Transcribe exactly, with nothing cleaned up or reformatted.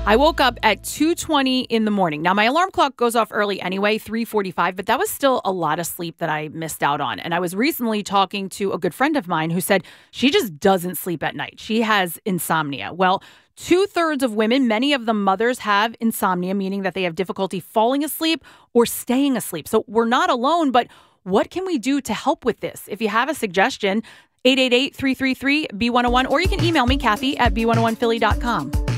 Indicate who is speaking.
Speaker 1: I woke up at two twenty in the morning. Now, my alarm clock goes off early anyway, three forty-five, but that was still a lot of sleep that I missed out on. And I was recently talking to a good friend of mine who said she just doesn't sleep at night. She has insomnia. Well, two-thirds of women, many of them mothers, have insomnia, meaning that they have difficulty falling asleep or staying asleep. So we're not alone, but what can we do to help with this? If you have a suggestion, eight eight eight, three three three, B one oh one, or you can email me, Kathy, at B one oh one Philly dot com.